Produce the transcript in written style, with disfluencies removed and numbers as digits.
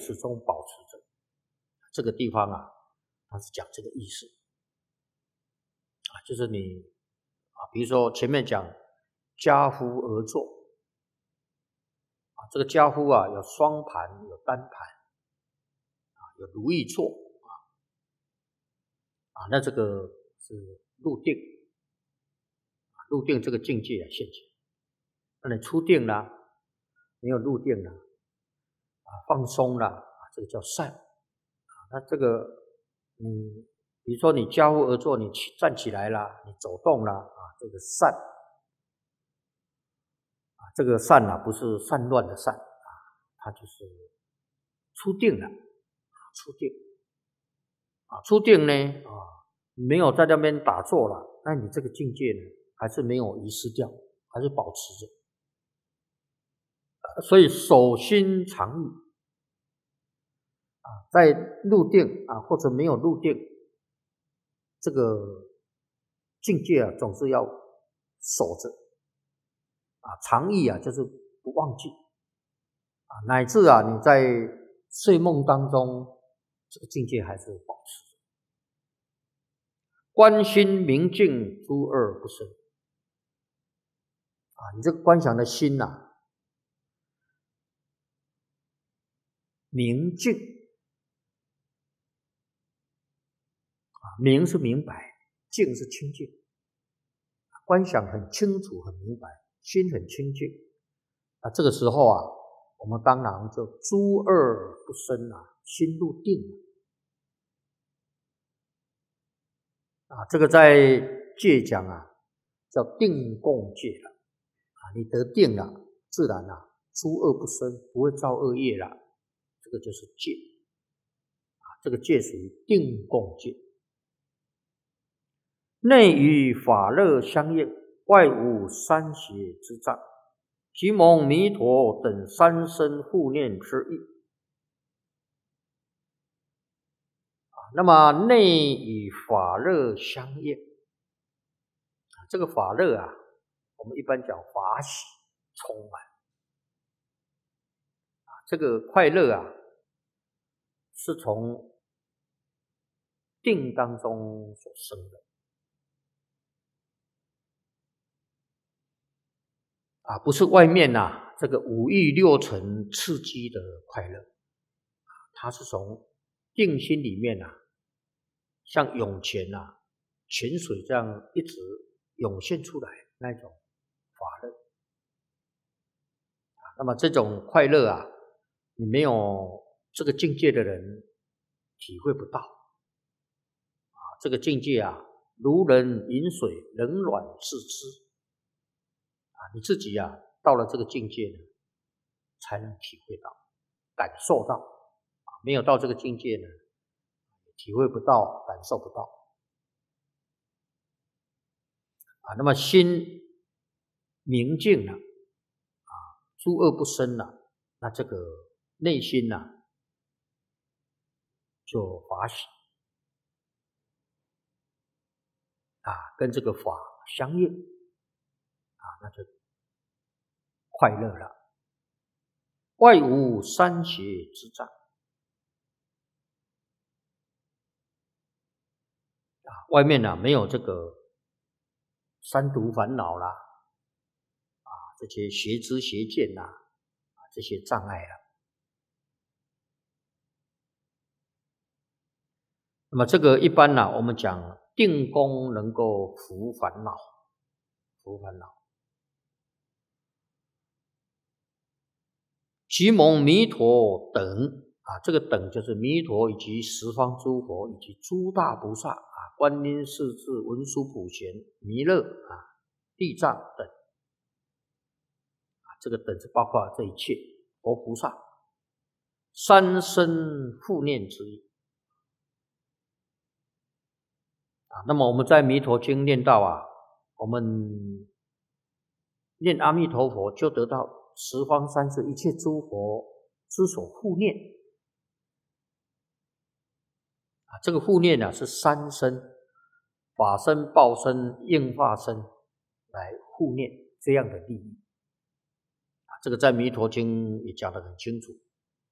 始终保持着。这个地方啊，它是讲这个意思就是你比如说前面讲家夫而坐这个家夫有双盘，有单盘有如意坐那这个是入定入定这个境界现前。那你出定了，没有入定了放松了这个叫善那这个你比如说你家夫而坐，你站起来了，你走动了这个善这个善不是散乱的善它就是出定了出定出定呢没有在那边打坐了，那你这个境界呢还是没有遗失掉，还是保持着。所以守心常意在入定或者没有入定，这个境界总是要守着常意就是不忘记乃至你在睡梦当中，这个境界还是保持着。观心明净，诸恶不生你这个观想的心明净明是明白，净是清净，观想很清楚很明白，心很清净这个时候我们当然就诸恶不生心入定这个在戒讲叫定共戒了你得定了，自然诸恶不生，不会造恶业了，这个就是戒这个戒属于定共戒。内与法乐相应，外无三邪之障，即蒙弥陀等三身护念之意那么内与法乐相应这个法乐我们一般讲法喜充满这个快乐是从定当中所生的不是外面这个五欲六尘刺激的快乐它是从定心里面像涌泉泉水这样一直涌现出来那种法乐那么这种快乐你没有这个境界的人体会不到这个境界如人饮水，冷暖自知你自己到了这个境界呢，才能体会到感受到没有到这个境界呢，体会不到感受不到那么心明净了诸恶不生了，那这个内心就法喜跟这个法相应那就快乐了。外无三邪之障外面没有这个三毒烦恼啦这些邪知邪见这些障碍那么这个一般我们讲定功能够伏烦恼即蒙弥陀等这个等就是弥陀以及十方诸佛以及诸大菩萨观音世至文殊普贤弥勒地藏等这个等是包括这一切佛菩萨三身护念之意那么我们在弥陀经念到我们念阿弥陀佛就得到十方三世一切诸佛之所护念这个护念是三身法身、报身、应化身来护念这样的利益这个在弥陀经也讲得很清楚